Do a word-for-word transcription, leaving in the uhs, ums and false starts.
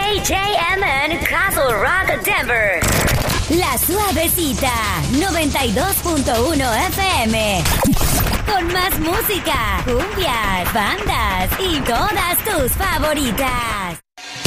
J M N Castle Rock, Denver. La Suavecita, noventa y dos punto uno F M. Con más música, cumbias, bandas y todas tus favoritas.